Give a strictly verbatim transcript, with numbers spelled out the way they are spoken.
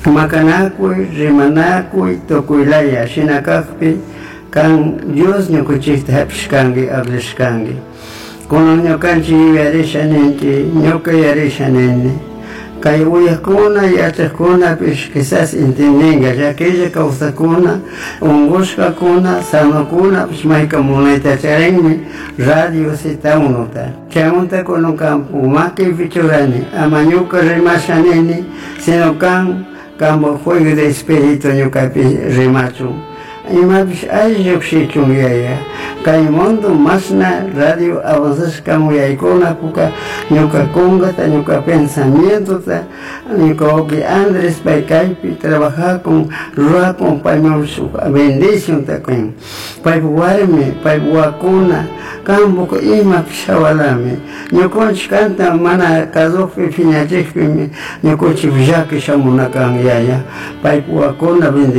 Makanakuy, rimanakuy, tukuylaya shinakakpi kan Dios ñukuchikta hapishkangi, hablishkangi. Kunan ñukanchik yuyarishaninki, ñuka yarishanini. Kay uyakuna, yachakuna, pish quizás entendinga, yakilla kawsakuna, ungushkakuna, sanokuna, pish mayka munayta charinmi, radio sita unuta. Chamunta kunan kampu maki fichurani, ama ñuka rimashanini, sino kan kambo juego de espíritu ñukapi rimachu. Imapish ayllukshikun yaya. Kay mundo masna radio avanzashka muyaykuna puka ñuka kungata, ñuka pensamiento ta, ñuka oki Andrés pay kaypi trabajar con ruha con payman su bendición ta kun. Pay warmi, pay wakuna, kambo ko imapish hawalami. Ñukunchik kanta mana kazopi fiñachikpi ñukunchik llaki shamunakan yaya. Pay wakuna bendición.